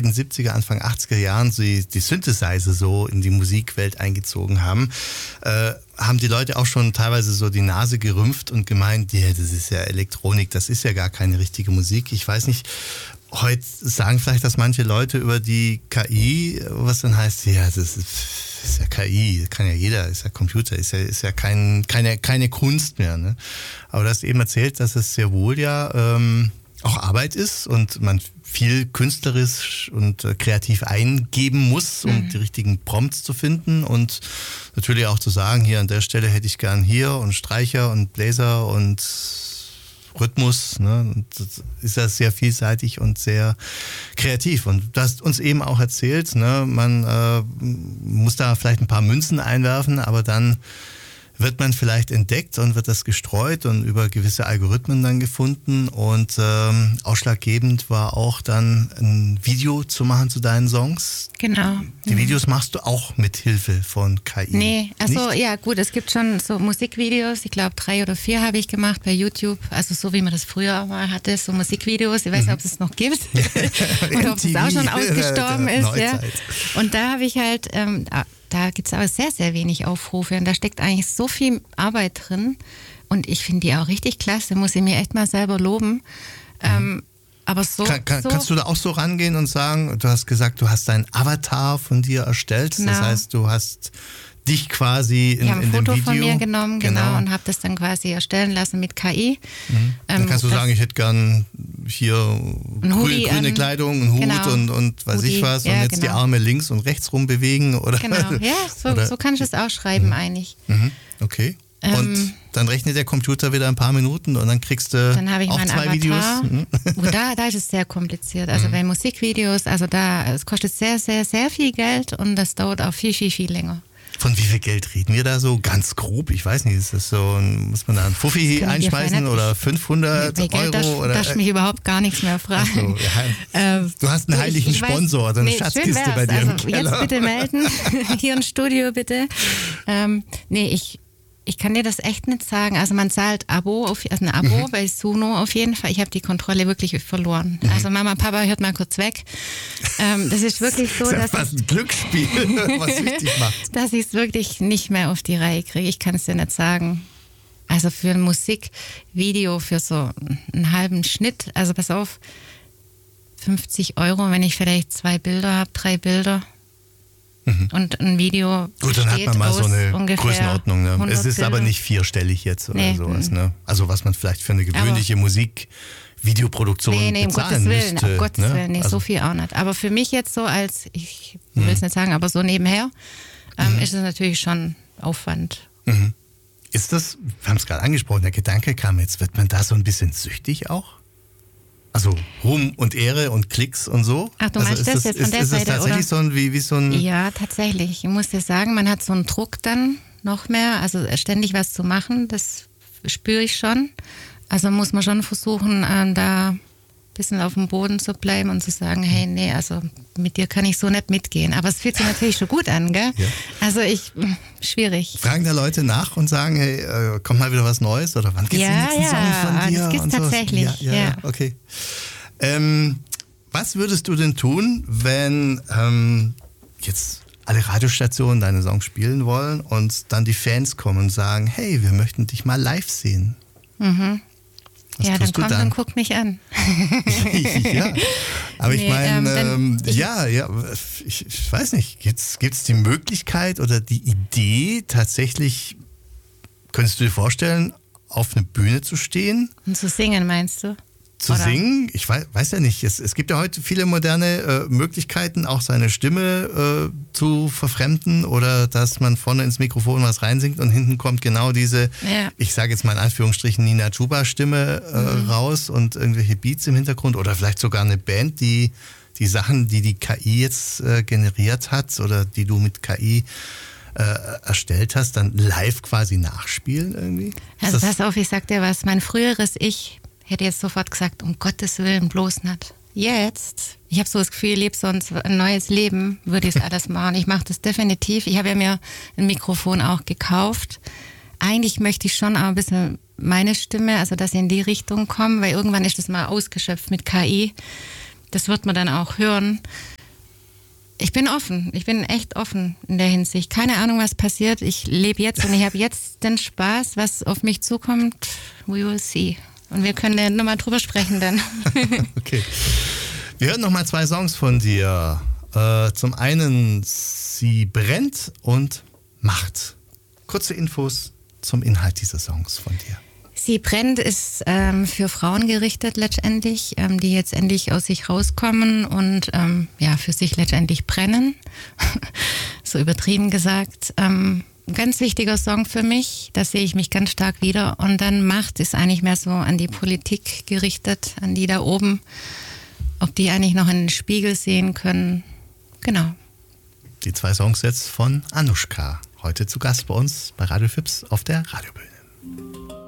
späten 70er, Anfang 80er Jahren die Synthesizer so in die Musikwelt eingezogen haben, haben die Leute auch schon teilweise so die Nase gerümpft und gemeint, ja, das ist ja Elektronik, das ist ja gar keine richtige Musik. Ich weiß nicht, heute sagen vielleicht, dass manche Leute über die KI, was dann heißt, ja, das ist ja KI, kann ja jeder, ist ja Computer, ist ja keine Kunst mehr. Ne? Aber du hast eben erzählt, dass es sehr wohl ja auch Arbeit ist und man viel künstlerisch und kreativ eingeben muss, um die richtigen Prompts zu finden und natürlich auch zu sagen, hier an der Stelle hätte ich gern hier und Streicher und Bläser und Rhythmus, ne? Und das ist ja sehr vielseitig und sehr kreativ. Und du hast uns eben auch erzählt, ne? Man muss da vielleicht ein paar Münzen einwerfen, aber dann wird man vielleicht entdeckt und wird das gestreut und über gewisse Algorithmen dann gefunden. Und ausschlaggebend war auch dann ein Video zu machen zu deinen Songs. Genau. Die Videos machst du auch mit Hilfe von KI? Nee, also ja gut, es gibt schon so Musikvideos, ich glaube 3 oder 4 habe ich gemacht bei YouTube, also so wie man das früher mal hatte, so Musikvideos, ich weiß nicht, ob es noch gibt oder ob es auch schon ausgestorben ist. Ja. Und da habe ich halt, da gibt es aber sehr, sehr wenig Aufrufe und da steckt eigentlich so viel Arbeit drin und ich finde die auch richtig klasse, muss ich mir echt mal selber loben. Aber so, kannst du da auch so rangehen und sagen, du hast gesagt, du hast einen Avatar von dir erstellt, genau. Das heißt, du hast dich quasi in dem Video... Ich habe ein Foto von mir genommen, genau, und habe das dann quasi erstellen lassen mit KI. Dann kannst du sagen, ich hätte gern hier grüne Kleidung, einen Hut genau. und weiß ich was und jetzt die Arme links und rechts rum bewegen. Oder, genau, ja, so kann ich es auch schreiben eigentlich. Okay. Und dann rechnet der Computer wieder ein paar Minuten und dann kriegst du dann habe ich auch 2 Avatar. Videos. Da ist es sehr kompliziert. Also bei Musikvideos, es kostet sehr, sehr, sehr viel Geld und das dauert auch viel, viel, viel länger. Von wie viel Geld reden wir da so? Ganz grob, ich weiß nicht, ist das so, muss man da einen Fuffi einschmeißen oder 500 Euro? Darfst mich überhaupt gar nichts mehr fragen. So, ja. Du hast einen heiligen Sponsor oder eine Schatzkiste bei dir im Keller. Jetzt bitte melden, hier im Studio bitte. Ich kann dir das echt nicht sagen. Also man zahlt ein Abo bei Suno auf jeden Fall. Ich habe die Kontrolle wirklich verloren. Also Mama, Papa, hört mal kurz weg. Das ist wirklich so, das ist fast ein Glücksspiel, was wichtig macht. Dass ich es wirklich nicht mehr auf die Reihe kriege. Ich kann es dir nicht sagen. Also für ein Musikvideo, für so einen halben Schnitt, also pass auf, 50 €, wenn ich vielleicht 2 Bilder habe, 3 Bilder. Und ein Video. Gut, dann hat man mal so eine Größenordnung. Ne? Es ist aber nicht vierstellig jetzt oder sowas. Ne? Also was man vielleicht für eine gewöhnliche Musikvideoproduktion bezahlen müsste. Um Gottes Willen, also, so viel auch nicht. Aber für mich jetzt so ich will es nicht sagen, aber so nebenher, ist es natürlich schon Aufwand. Ist das, wir haben es gerade angesprochen, der Gedanke kam jetzt, wird man da so ein bisschen süchtig auch? Also Ruhm und Ehre und Klicks und so? Ach, du meinst das jetzt von der Seite, oder? Ist das tatsächlich so wie so ein... Ja, tatsächlich. Ich muss dir sagen, man hat so einen Druck dann noch mehr, also ständig was zu machen, das spüre ich schon. Also muss man schon versuchen, da ein bisschen auf dem Boden zu bleiben und zu sagen, hey, nee, also mit dir kann ich so nicht mitgehen. Aber es fühlt sich natürlich schon gut an, gell? Ja. Also schwierig. Fragen da Leute nach und sagen, hey, kommt mal wieder was Neues? Oder wann geht's den nächsten Song von dir? Das gibt's tatsächlich. Ja, okay. Was würdest du denn tun, wenn jetzt alle Radiostationen deine Songs spielen wollen und dann die Fans kommen und sagen, hey, wir möchten dich mal live sehen? Ja, dann komm und guck mich an. Ja, aber ich meine, ich weiß nicht, gibt's die Möglichkeit oder die Idee tatsächlich, könntest du dir vorstellen, auf eine Bühne zu stehen? Und zu singen, meinst du? Singen? Ich weiß ja nicht. Es gibt ja heute viele moderne Möglichkeiten, auch seine Stimme zu verfremden oder dass man vorne ins Mikrofon was reinsingt und hinten kommt genau diese, ich sage jetzt mal in Anführungsstrichen, Nina Chuba-Stimme raus und irgendwelche Beats im Hintergrund oder vielleicht sogar eine Band, die Sachen, die KI jetzt generiert hat oder die du mit KI erstellt hast, dann live quasi nachspielen irgendwie? Also pass auf, ich sag dir was, mein früheres Ich hätte jetzt sofort gesagt, um Gottes Willen bloß nicht. Jetzt, ich habe so das Gefühl, ich lebe sonst ein neues Leben, würde ich es alles machen. Ich mache das definitiv. Ich habe ja mir ein Mikrofon auch gekauft. Eigentlich möchte ich schon auch ein bisschen meine Stimme, also dass ich in die Richtung komme, weil irgendwann ist das mal ausgeschöpft mit KI. Das wird man dann auch hören. Ich bin offen. Ich bin echt offen in der Hinsicht. Keine Ahnung, was passiert. Ich lebe jetzt und ich habe jetzt den Spaß, was auf mich zukommt. We will see. Und wir können ja nochmal drüber sprechen dann. Okay. Wir hören nochmal 2 Songs von dir. Zum einen Sie brennt und Macht. Kurze Infos zum Inhalt dieser Songs von dir. Sie brennt ist für Frauen gerichtet letztendlich, die jetzt endlich aus sich rauskommen und für sich letztendlich brennen. So übertrieben gesagt. Ein ganz wichtiger Song für mich, da sehe ich mich ganz stark wieder. Und dann Macht ist eigentlich mehr so an die Politik gerichtet, an die da oben, ob die eigentlich noch in den Spiegel sehen können. Genau. Die 2 Songs jetzt von Anushka, heute zu Gast bei uns bei Radio Fips auf der Radiobühne.